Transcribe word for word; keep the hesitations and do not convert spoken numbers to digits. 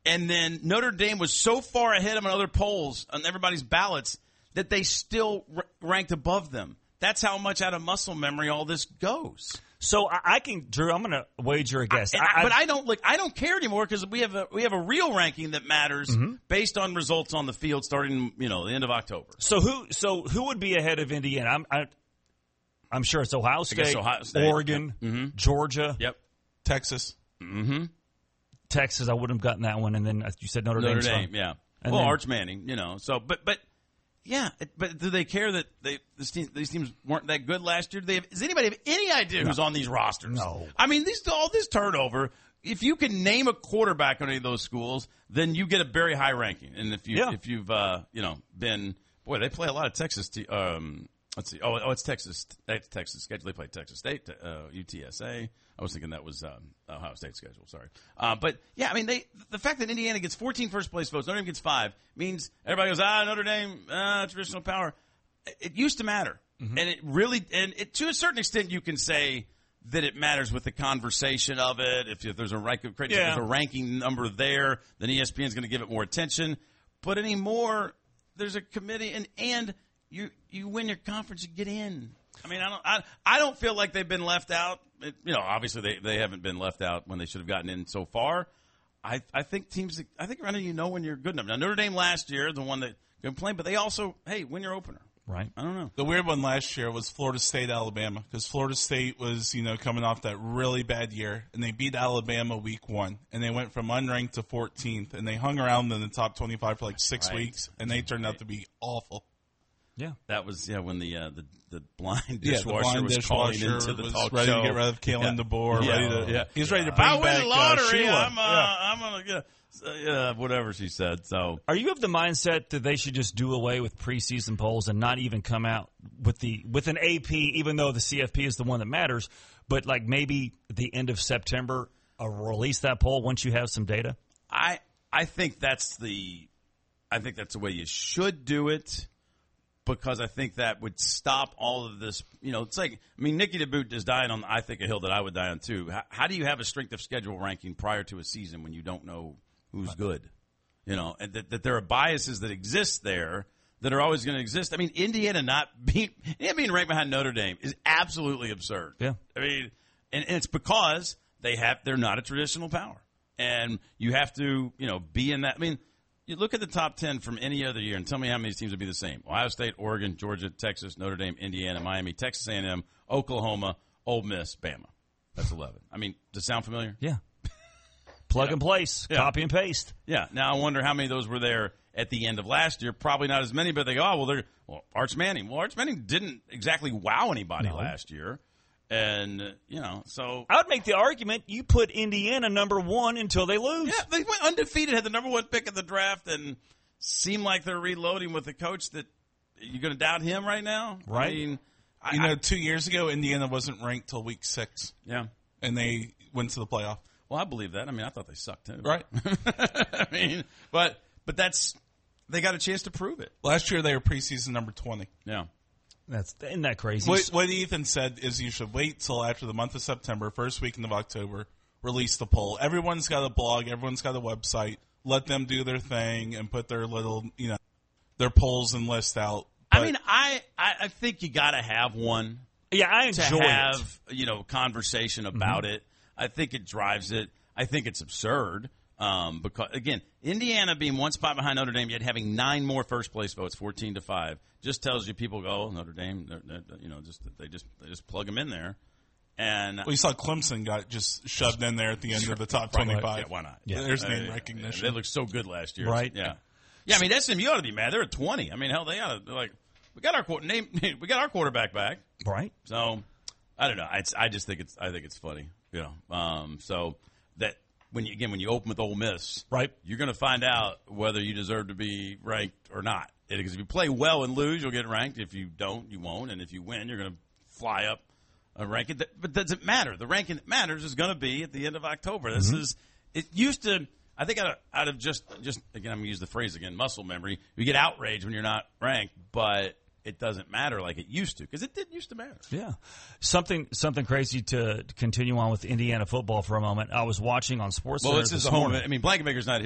And then Notre Dame was so far ahead of them on other polls, on everybody's ballots, that they still r- ranked above them. That's how much out of muscle memory all this goes. So I, I can, Drew. I'm going to wager a guess. I, I, I, but I don't like. I don't care anymore because we have a we have a real ranking that matters mm-hmm. based on results on the field starting, you know, the end of October. So who so who would be ahead of Indiana? I'm I, I'm sure it's Ohio State, Ohio State. Oregon, yep. mm-hmm. Georgia, yep, Texas, mm-hmm. Texas. I wouldn't have gotten that one, and then you said Notre, Notre Dame. Dame, yeah. And well, then, Arch Manning, you know. So, but but. Yeah, but do they care that they this team, these teams weren't that good last year? Do they have, does anybody have any idea who's no. on these rosters? No. I mean, these all this turnover. If you can name a quarterback on any of those schools, then you get a very high ranking. And if you yeah. if you've uh, you know been boy, they play a lot of Texas. Te- um, let's see. Oh, oh, it's Texas. That's Texas schedule. They play Texas State, uh, U T S A. I was thinking that was um, Ohio State schedule. Sorry, uh, but yeah, I mean, they the fact that Indiana gets fourteen first place votes, Notre Dame gets five, means everybody goes, ah, Notre Dame, ah, traditional power. It used to matter, mm-hmm. and it really, and it, to a certain extent, you can say that it matters with the conversation of it. If, if there's a rank, if yeah. there's a ranking number there, then E S P N is going to give it more attention. But anymore, there's a committee, and and you you win your conference, you get in. I mean, I don't, I, I don't feel like they've been left out. It, you know, obviously they, they haven't been left out when they should have gotten in so far. I I think teams, I think around you know when you're good enough. Now Notre Dame last year, the one that complained, but they also, hey, win your opener. Right. I don't know. The weird one last year was Florida State, Alabama, because Florida State was, you know, coming off that really bad year, and they beat Alabama week one, and they went from unranked to fourteenth, and they hung around in the top twenty-five for like six right. weeks, and they turned right. out to be awful. Yeah, that was yeah when the uh, the the blind yeah, dishwasher the blind was dishwasher calling into the was talk ready show. to get rid of Kalen yeah. DeBoer. Yeah. Ready to, yeah. He's ready to bring I win back the lottery. Uh, I'm, uh, yeah. I'm gonna get. Uh, yeah, whatever she said. So, are you of the mindset that they should just do away with preseason polls and not even come out with the with an A P, even though the C F P is the one that matters, but like maybe at the end of September, uh, release that poll once you have some data? I I think that's the I think that's the way you should do it, because I think that would stop all of this. You know, it's like, I mean, Nikki DeBoot is dying on, I think, a hill that I would die on too. How, how do you have a strength of schedule ranking prior to a season when you don't know who's good? You know, and that, that there are biases that exist there that are always going to exist. I mean, Indiana not being, Indiana being ranked behind Notre Dame is absolutely absurd. Yeah. I mean, and, and it's because they have, they're not a traditional power. And you have to, you know, be in that. I mean, you look at the top ten from any other year and tell me how many teams would be the same. Ohio State, Oregon, Georgia, Texas, Notre Dame, Indiana, Miami, Texas A and M, Oklahoma, Ole Miss, Bama. That's eleven. I mean, does it sound familiar? Yeah. Plug yeah. and place, yeah. copy and paste. Yeah. Now I wonder how many of those were there at the end of last year. Probably not as many, but they go, oh, well, they're well, Arch Manning. Well, Arch Manning didn't exactly wow anybody no. last year. And, uh, you know, so. I would make the argument you put Indiana number one until they lose. Yeah, they went undefeated, had the number one pick in the draft, and seem like they're reloading with a coach that you're going to doubt him right now? Right. I mean, you I, know, two years ago, Indiana wasn't ranked till week six. Yeah. And they went to the playoff. Well, I believe that. I mean, I thought they sucked too. Right. I mean, but but that's they got a chance to prove it. Last year they were preseason number twenty. Yeah. That's isn't that crazy? What, what Ethan said is you should wait till after the month of September, first weekend of October, release the poll. Everyone's got a blog, everyone's got a website. Let them do their thing and put their little, you know, their polls and lists out. But I mean, I, I, I think you got to have one. Yeah, I enjoy to have, it. you know, conversation about mm-hmm. it. I think it drives it. I think it's absurd. Um, because again, Indiana being one spot behind Notre Dame, yet having nine more first place votes, fourteen to five, just tells you people go, oh, Notre Dame, they're, they're, you know, just they just they just plug them in there. And well, you saw Clemson got just shoved in there at the end sure, of the top twenty-five. Yeah, why not? Yeah. There's uh, name recognition. Yeah, they looked so good last year, right? Yeah, yeah. I mean, S M U ought to be mad. They're at twenty. I mean, hell, they ought to like we got our name, we got our quarterback back, right? So I don't know. I, I just think it's I think it's funny, you know. Um, so that. When you, again, when you open with Ole Miss, right, you're going to find out whether you deserve to be ranked or not. Because if you play well and lose, you'll get ranked. If you don't, you won't. And if you win, you're going to fly up a ranking. But does it matter? The ranking that matters is going to be at the end of October. This mm-hmm. is it used to. I think out of, out of just just again, I'm going to use the phrase again, muscle memory. You get outraged when you're not ranked, but it doesn't matter like it used to, because it did used to matter. Yeah. Something something crazy to continue on with Indiana football for a moment. I was watching on SportsCenter. Well, this is this the home. morning. I mean, Blankenbaker's not here.